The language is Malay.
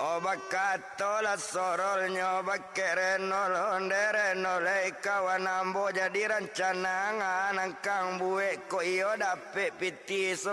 Oba katola sorol nyoba kereno londereno lei kawan ambo jadi rencana ngan kang buwe ko iyo dapet piti